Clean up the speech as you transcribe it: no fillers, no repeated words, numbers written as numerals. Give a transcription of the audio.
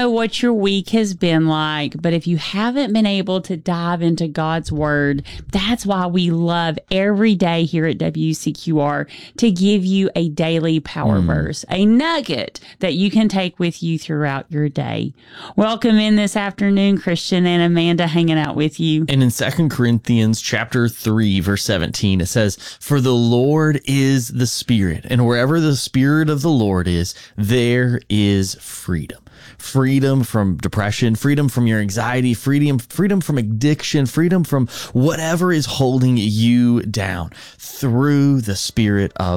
know what your week has been like, but if you haven't been able to dive into God's Word, that's why we love every day here at WCQR to give you a daily power verse, a nugget that you can take with you throughout your day. Welcome in this afternoon, Christian and Amanda hanging out with you. And in 2 Corinthians chapter 3, verse 17, it says, "For the Lord is the Spirit, and wherever the Spirit of the Lord is, there is freedom." Freedom from depression, freedom from your anxiety, freedom from addiction, freedom from whatever is holding you down through the Spirit of